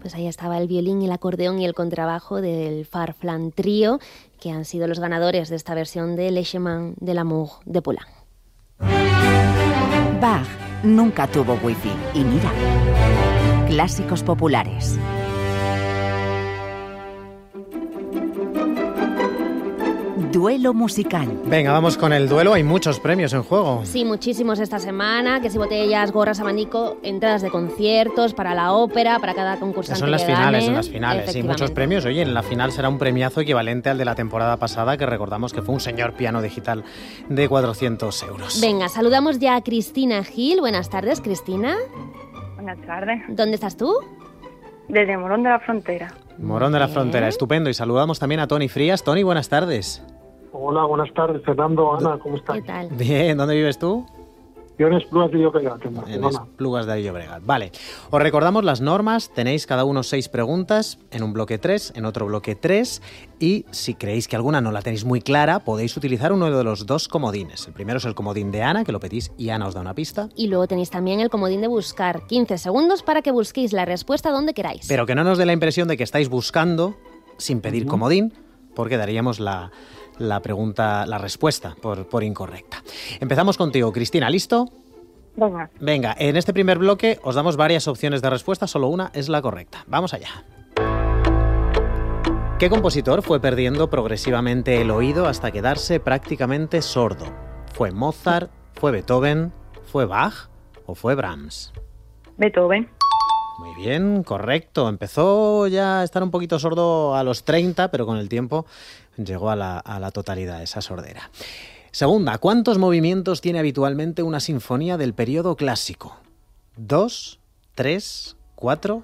Pues ahí estaba el violín, el acordeón y el contrabajo del Farfán Trío, que han sido los ganadores de esta versión de Le Chemin de l'amour de Poulenc. Bach nunca tuvo wifi y mira, clásicos populares. Duelo musical. Venga, vamos con el duelo. Hay muchos premios en juego. Sí, muchísimos esta semana, que si botellas, gorras, abanico, entradas de conciertos para la ópera, para cada concursante. Son las que finales, gane. son las finales. Sí, muchos premios. Oye, en la final será un premiazo equivalente al de la temporada pasada, que recordamos que fue un señor piano digital de 400 euros. Venga, saludamos ya a Cristina Gil. Buenas tardes, Cristina. Buenas tardes. ¿Dónde estás tú? Desde Morón de la Frontera. Morón de la Frontera, estupendo. Y saludamos también a Toni Frías. Toni, buenas tardes. Hola, buenas tardes, Fernando, Ana, ¿cómo estás? ¿Qué tal? Bien, ¿dónde vives tú? Yo en Esplugas de Llobregat, en En Barcelona. Esplugas de Llobregat. Vale, os recordamos las normas. Tenéis cada uno 6 preguntas, en un bloque 3, en otro bloque 3, y si creéis que alguna no la tenéis muy clara, podéis utilizar uno de los 2 comodines. El primero es el comodín de Ana, que lo pedís y Ana os da una pista. Y luego tenéis también el comodín de buscar. 15 segundos para que busquéis la respuesta donde queráis. Pero que no nos dé la impresión de que estáis buscando sin pedir comodín, porque daríamos la respuesta por incorrecta. Empezamos contigo, Cristina, ¿listo? Venga. Venga, en este primer bloque os damos varias opciones de respuesta, solo una es la correcta. Vamos allá. ¿Qué compositor fue perdiendo progresivamente el oído hasta quedarse prácticamente sordo? ¿Fue Mozart, fue Beethoven, fue Bach o fue Brahms? Beethoven. Muy bien, correcto. Empezó ya a estar un poquito sordo a los 30, pero con el tiempo llegó a la totalidad esa sordera. Segunda, ¿cuántos movimientos tiene habitualmente una sinfonía del periodo clásico? ¿2, 3, 4